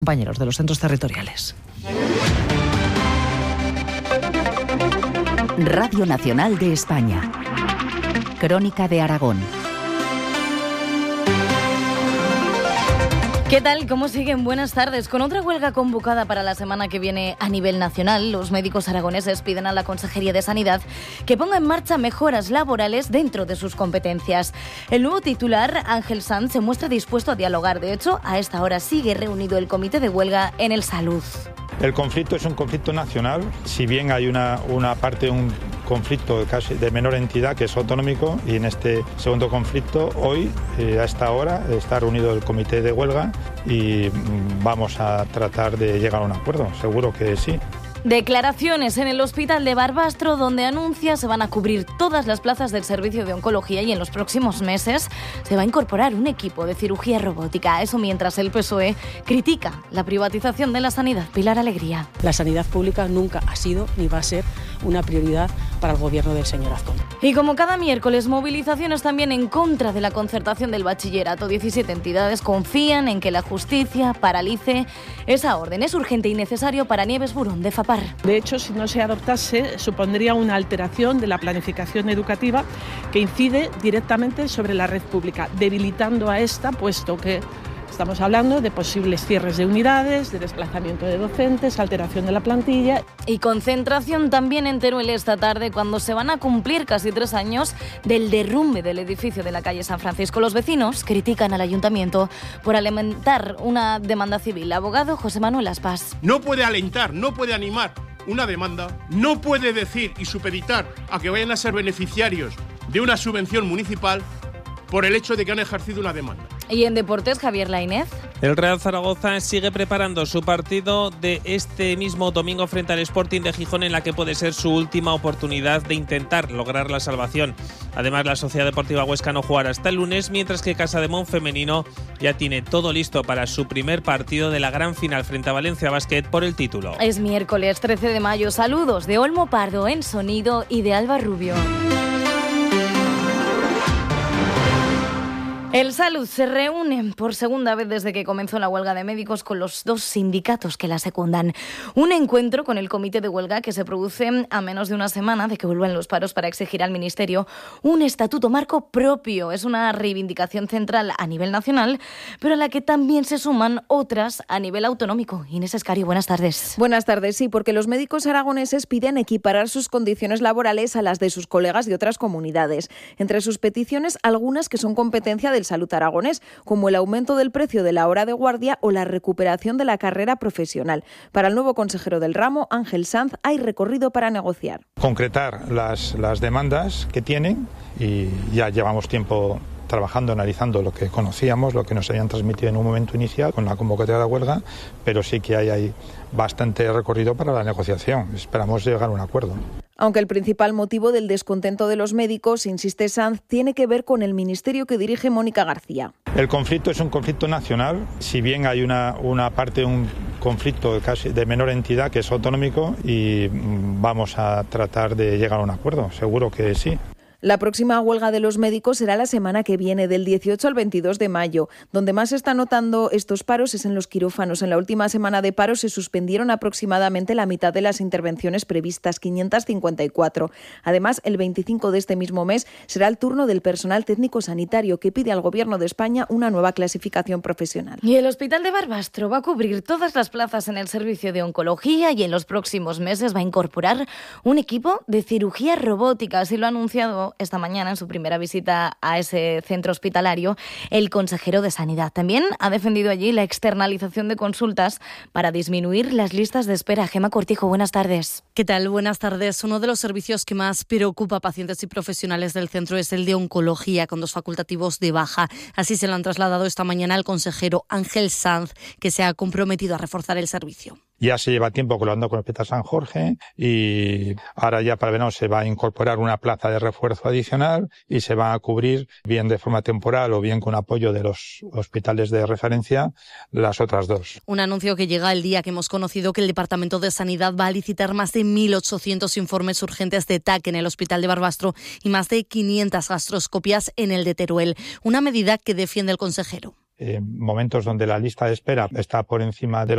Compañeros de los centros territoriales. Radio Nacional de España. Crónica de Aragón. ¿Qué tal? ¿Cómo siguen? Buenas tardes. Con otra huelga convocada para la semana que viene a nivel nacional, los médicos aragoneses piden a la Consejería de Sanidad que ponga en marcha mejoras laborales dentro de sus competencias. El nuevo titular, Ángel Sanz, se muestra dispuesto a dialogar. De hecho, a esta hora sigue reunido el comité de huelga en el Salud. El conflicto es un conflicto nacional, si bien hay una parte de un conflicto casi de menor entidad que es autonómico, y en este segundo conflicto hoy a esta hora está reunido el comité de huelga y vamos a tratar de llegar a un acuerdo, seguro que sí. Declaraciones en el Hospital de Barbastro, donde anuncia se van a cubrir todas las plazas del servicio de oncología y en los próximos meses se va a incorporar un equipo de cirugía robótica. Eso mientras el PSOE critica la privatización de la sanidad. Pilar Alegría. La sanidad pública nunca ha sido ni va a ser una prioridad para el gobierno del señor Azcón. Y como cada miércoles, movilizaciones también en contra de la concertación del bachillerato. 17 entidades confían en que la justicia paralice esa orden. Es urgente y necesario para Nieves Burón de FAPAR. De hecho, si no se adoptase, supondría una alteración de la planificación educativa que incide directamente sobre la red pública, debilitando a esta, puesto que estamos hablando de posibles cierres de unidades, de desplazamiento de docentes, alteración de la plantilla. Y concentración también en Teruel esta tarde, cuando se van a cumplir casi 3 años del derrumbe del edificio de la calle San Francisco. Los vecinos critican al ayuntamiento por alentar una demanda civil. Abogado José Manuel Aspas. No puede alentar, no puede animar una demanda, no puede decir y supeditar a que vayan a ser beneficiarios de una subvención municipal por el hecho de que han ejercido una demanda. Y en deportes, Javier Lainez. El Real Zaragoza sigue preparando su partido de este mismo domingo frente al Sporting de Gijón, en la que puede ser su última oportunidad de intentar lograr la salvación. Además, la Sociedad Deportiva Huesca no jugará hasta el lunes, mientras que Casademont femenino ya tiene todo listo para su primer partido de la gran final frente a Valencia Basket por el título. Es miércoles 13 de mayo. Saludos de Olmo Pardo en sonido y de Alba Rubio. El Salud se reúne por segunda vez desde que comenzó la huelga de médicos con los 2 sindicatos que la secundan. Un encuentro con el comité de huelga que se produce a menos de una semana de que vuelvan los paros para exigir al Ministerio un estatuto marco propio. Es una reivindicación central a nivel nacional, pero a la que también se suman otras a nivel autonómico. Inés Escario, buenas tardes. Buenas tardes, sí, porque los médicos aragoneses piden equiparar sus condiciones laborales a las de sus colegas de otras comunidades. Entre sus peticiones, algunas que son competencia del Salud aragonés, como el aumento del precio de la hora de guardia o la recuperación de la carrera profesional. Para el nuevo consejero del ramo, Ángel Sanz, hay recorrido para negociar. Concretar las demandas que tienen, y ya llevamos tiempo trabajando, analizando lo que conocíamos, lo que nos habían transmitido en un momento inicial con la convocatoria de la huelga, pero sí que hay bastante recorrido para la negociación. Esperamos llegar a un acuerdo. Aunque el principal motivo del descontento de los médicos, insiste Sanz, tiene que ver con el ministerio que dirige Mónica García. El conflicto es un conflicto nacional, si bien hay una parte de un conflicto casi de menor entidad que es autonómico, y vamos a tratar de llegar a un acuerdo, seguro que sí. La próxima huelga de los médicos será la semana que viene, del 18 al 22 de mayo. Donde más se están notando estos paros es en los quirófanos. En la última semana de paro se suspendieron aproximadamente la mitad de las intervenciones previstas, 554. Además, el 25 de este mismo mes será el turno del personal técnico sanitario, que pide al Gobierno de España una nueva clasificación profesional. Y el Hospital de Barbastro va a cubrir todas las plazas en el servicio de oncología y en los próximos meses va a incorporar un equipo de cirugía robótica. Así lo ha anunciado esta mañana en su primera visita a ese centro hospitalario el consejero de Sanidad. También ha defendido allí la externalización de consultas para disminuir las listas de espera. Gemma Cortijo, buenas tardes. ¿Qué tal? Buenas tardes. Uno de los servicios que más preocupa a pacientes y profesionales del centro es el de oncología, con 2 facultativos de baja. Así se lo han trasladado esta mañana al consejero Ángel Sanz, que se ha comprometido a reforzar el servicio. Ya se lleva tiempo colaborando con el Hospital San Jorge, y ahora ya para el verano se va a incorporar una plaza de refuerzo adicional y se va a cubrir, bien de forma temporal o bien con apoyo de los hospitales de referencia, las otras 2. Un anuncio que llega el día que hemos conocido que el Departamento de Sanidad va a licitar más de 1.800 informes urgentes de TAC en el Hospital de Barbastro y más de 500 gastroscopias en el de Teruel. Una medida que defiende el consejero. momentos donde la lista de espera está por encima de